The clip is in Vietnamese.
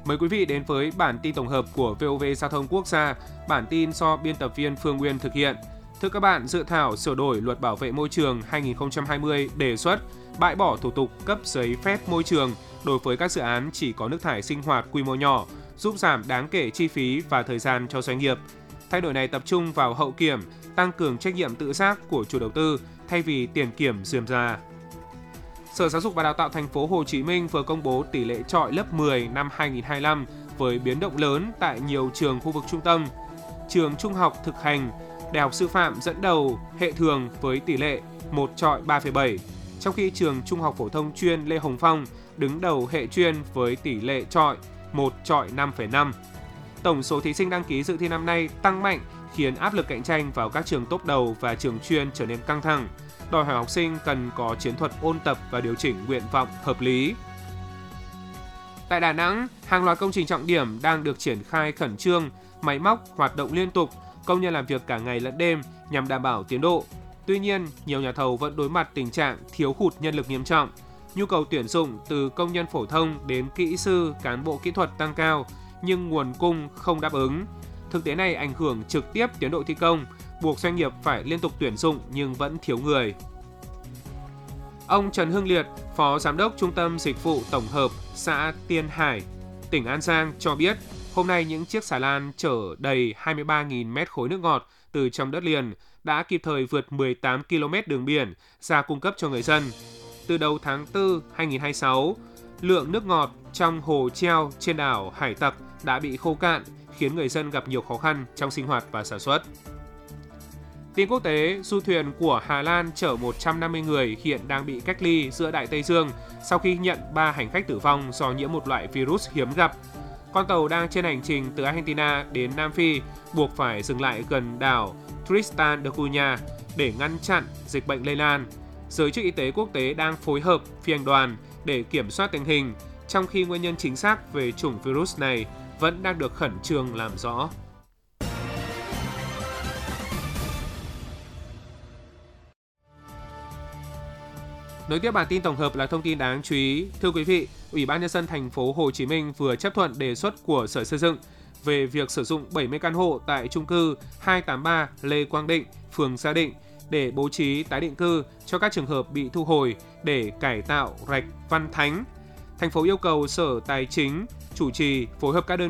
Mời quý vị đến với bản tin tổng hợp của VOV Giao thông Quốc gia, bản tin do biên tập viên Phương Nguyên thực hiện. Thưa các bạn, dự thảo sửa đổi Luật Bảo vệ môi trường 2020 đề xuất bãi bỏ thủ tục cấp giấy phép môi trường đối với các dự án chỉ có nước thải sinh hoạt quy mô nhỏ, giúp giảm đáng kể chi phí và thời gian cho doanh nghiệp. Thay đổi này tập trung vào hậu kiểm, tăng cường trách nhiệm tự giác của chủ đầu tư thay vì tiền kiểm rườm rà. Sở Giáo dục và Đào tạo Thành phố Hồ Chí Minh vừa công bố tỷ lệ chọi lớp 10 năm 2025 với biến động lớn tại nhiều trường khu vực trung tâm. Trường Trung học Thực hành, Đại học Sư phạm dẫn đầu hệ thường với tỷ lệ 1 chọi 3,7, trong khi trường Trung học Phổ thông chuyên Lê Hồng Phong đứng đầu hệ chuyên với tỷ lệ chọi 1 chọi 5,5. Tổng số thí sinh đăng ký dự thi năm nay tăng mạnh khiến áp lực cạnh tranh vào các trường top đầu và trường chuyên trở nên căng thẳng, đòi hỏi học sinh cần có chiến thuật ôn tập và điều chỉnh nguyện vọng hợp lý. Tại Đà Nẵng, hàng loạt công trình trọng điểm đang được triển khai khẩn trương, máy móc hoạt động liên tục, công nhân làm việc cả ngày lẫn đêm nhằm đảm bảo tiến độ. Tuy nhiên, nhiều nhà thầu vẫn đối mặt tình trạng thiếu hụt nhân lực nghiêm trọng. Nhu cầu tuyển dụng từ công nhân phổ thông đến kỹ sư, cán bộ kỹ thuật tăng cao, nhưng nguồn cung không đáp ứng. Thực tế này ảnh hưởng trực tiếp tiến độ thi công, buộc doanh nghiệp phải liên tục tuyển dụng nhưng vẫn thiếu người. Ông Trần Hưng Liệt, Phó Giám đốc Trung tâm Dịch vụ Tổng hợp xã Tiên Hải, tỉnh An Giang cho biết, hôm nay những chiếc xà lan chở đầy 23.000 mét khối nước ngọt từ trong đất liền đã kịp thời vượt 18 km đường biển ra cung cấp cho người dân. Từ đầu tháng 4 2026, lượng nước ngọt trong hồ treo trên đảo Hải Tặc đã bị khô cạn, khiến người dân gặp nhiều khó khăn trong sinh hoạt và sản xuất. Tin quốc tế, du thuyền của Hà Lan chở 150 người hiện đang bị cách ly giữa Đại Tây Dương sau khi nhận 3 hành khách tử vong do nhiễm một loại virus hiếm gặp. Con tàu đang trên hành trình từ Argentina đến Nam Phi buộc phải dừng lại gần đảo Tristan da Cunha để ngăn chặn dịch bệnh lây lan. Giới chức y tế quốc tế đang phối hợp phi hành đoàn để kiểm soát tình hình, trong khi nguyên nhân chính xác về chủng virus này vẫn đang được khẩn trương làm rõ. Nối tiếp bản tin tổng hợp là thông tin đáng chú ý. Thưa quý vị, Ủy ban Nhân dân Thành phố Hồ Chí Minh vừa chấp thuận đề xuất của Sở Xây dựng về việc sử dụng 70 căn hộ tại chung cư 283 Lê Quang Định, phường Gia Định để bố trí tái định cư cho các trường hợp bị thu hồi để cải tạo rạch Văn Thánh. Thành phố yêu cầu Sở Tài chính chủ trì phối hợp các đơn